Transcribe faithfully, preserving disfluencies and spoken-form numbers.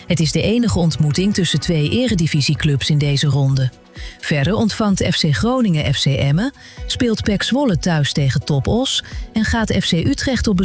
Het is de enige ontmoeting tussen twee eredivisieclubs in deze ronde. Verder ontvangt F C Groningen F C Emmen, speelt P E C Zwolle thuis tegen Top Os en gaat F C Utrecht op bezoek